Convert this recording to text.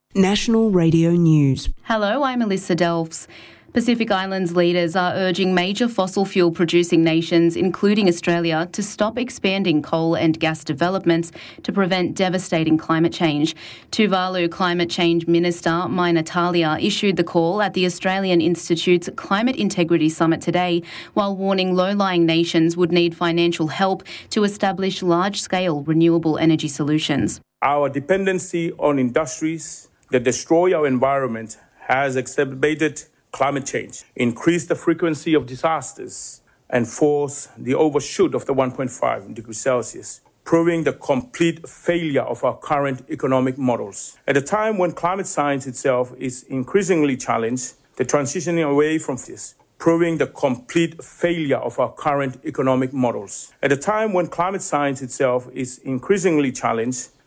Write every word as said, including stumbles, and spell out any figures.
National Radio News. Hello, I'm Alyssa Delves. Pacific Islands leaders are urging major fossil fuel producing nations, including Australia, to stop expanding coal and gas developments to prevent devastating climate change. Tuvalu Climate Change Minister Mai Natalia issued the call at the Australian Institute's Climate Integrity Summit today, while warning low-lying nations would need financial help to establish large-scale renewable energy solutions. Our dependency on industries that destroy our environment has exacerbated climate change, increased the frequency of disasters, and forced the overshoot of the one point five degrees Celsius, proving the complete failure of our current economic models. At a time when climate science itself is increasingly challenged, the transitioning away from this, proving the complete failure of our current economic models. At a time when climate science itself is increasingly challenged,